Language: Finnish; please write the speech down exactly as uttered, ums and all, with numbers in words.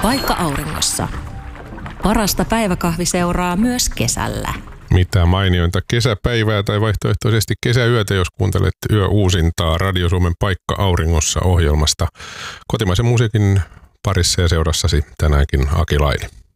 Paikka Auringossa. Parasta päiväkahviseuraa myös kesällä. Mitä mainiointa kesäpäivää tai vaihtoehtoisesti kesäyötä, jos kuuntelet yöuusintaa Radio Suomen Paikka Auringossa -ohjelmasta. Kotimaisen musiikin parissa ja seurassasi tänäänkin Aki Laine.